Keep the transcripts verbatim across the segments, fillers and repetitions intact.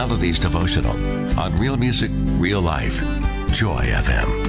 Melodies devotional on Real Music, Real Life. Joy F M.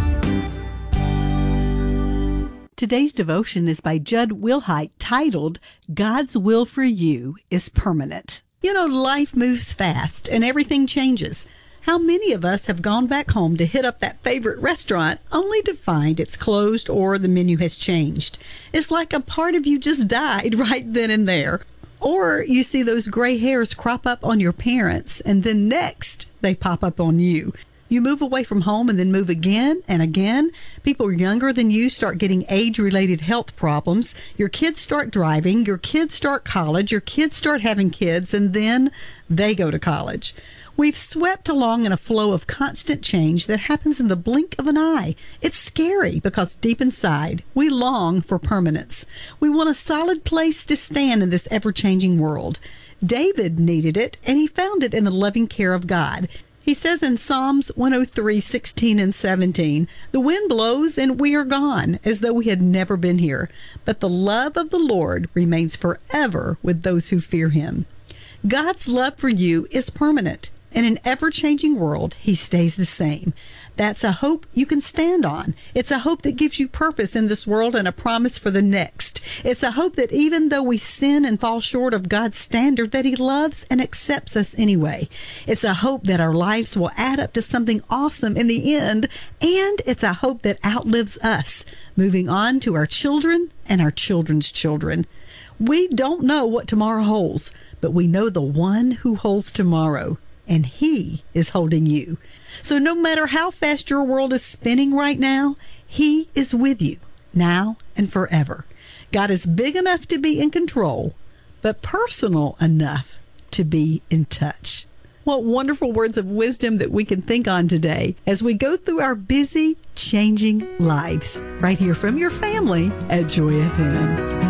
Today's devotion is by Judd Wilhite, titled, God's Will for You is Permanent. You know, life moves fast and everything changes. How many of us have gone back home to hit up that favorite restaurant only to find it's closed or the menu has changed? It's like a part of you just died right then and there. Or you see those gray hairs crop up on your parents, and then next they pop up on you. You move away from home and then move again and again. People younger than you start getting age-related health problems. Your kids start driving. Your kids start college. Your kids start having kids, and then they go to college. We've swept along in a flow of constant change that happens in the blink of an eye. It's scary because deep inside, we long for permanence. We want a solid place to stand in this ever-changing world. David needed it, and he found it in the loving care of God. He says in Psalms one oh three, sixteen and seventeen, "The wind blows and we are gone, as though we had never been here. But the love of the Lord remains forever with those who fear him." God's love for you is permanent. In an ever-changing world, he stays the same. That's a hope you can stand on. It's a hope that gives you purpose in this world and a promise for the next. It's a hope that even though we sin and fall short of God's standard, that he loves and accepts us anyway. It's a hope that our lives will add up to something awesome in the end, and it's a hope that outlives us, moving on to our children and our children's children. We don't know what tomorrow holds, but we know the one who holds tomorrow. And he is holding you. So no matter how fast your world is spinning right now, he is with you now and forever. God is big enough to be in control, but personal enough to be in touch. What wonderful words of wisdom that we can think on today as we go through our busy, changing lives. Right here from your family at Joy F M.